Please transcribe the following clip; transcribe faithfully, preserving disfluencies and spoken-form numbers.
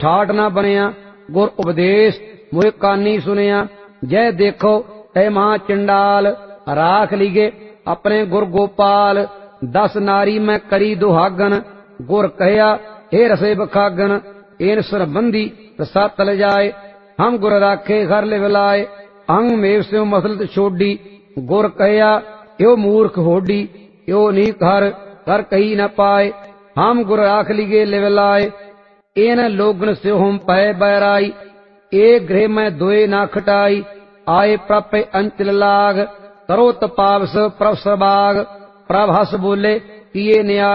ठाट ना बनिया गुर उपदेश मोए कानी सुनिया। जय देखो तय महा चंडाल राख लीगे अपने गुर गोपाल। दस नारी मैं करी दुहागन गुर कहया हे रसे बखागन। एन सरबंधी रसा तल जाए हम गुर राखे घर ले विलाए। अंग मेव स्यो मसलत छोड़ी गुर कहया यो मूर्ख होडी। यो नीक हर कर कही न पाए हम गुर राख लीगे ले विलाए। एन लोगन स्यो हम पै बैराई एक गृह में दोए ना खटाई। आए प्रप अंचल लाग करो तपावस प्रभ सबाग। प्रभ हस बोले किए न्याय